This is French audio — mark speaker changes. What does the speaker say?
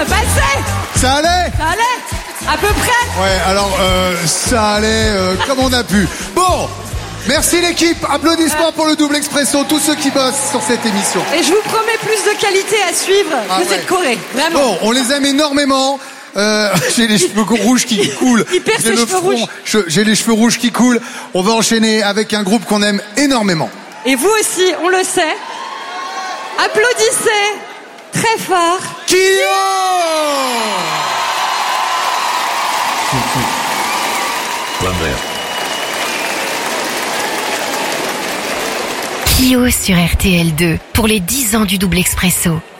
Speaker 1: passait.
Speaker 2: Ça allait?
Speaker 1: Ça allait. À peu près.
Speaker 2: Ouais, alors ça allait comme on a pu. Bon, merci l'équipe. Applaudissements pour le double expresso, tous ceux qui bossent sur cette émission.
Speaker 1: Et je vous promets plus de qualité à suivre que cette Corée. Vraiment.
Speaker 2: Bon, on les aime énormément. J'ai les cheveux rouges qui coulent.
Speaker 1: Il perd ses cheveux rouges.
Speaker 2: J'ai les cheveux rouges qui coulent. On va enchaîner avec un groupe qu'on aime énormément.
Speaker 1: Et vous aussi, on le sait. Applaudissez très fort.
Speaker 2: Kyo!
Speaker 3: Kyo sur RTL2 pour les 10 ans du double expresso.